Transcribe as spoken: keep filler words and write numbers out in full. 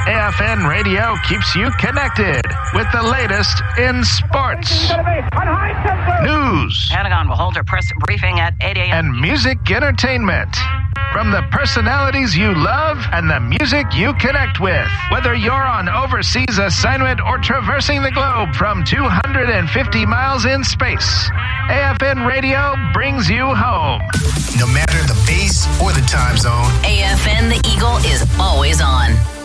A F N Radio keeps you connected with the latest in sports, news, Pentagon will hold a press briefing at eight a.m. and music entertainment. From the personalities you love and the music you connect with. Whether you're on overseas assignment or traversing the globe from two hundred fifty miles in space, A F N Radio brings you home. No matter the base or the time zone, A F N The Eagle is always on.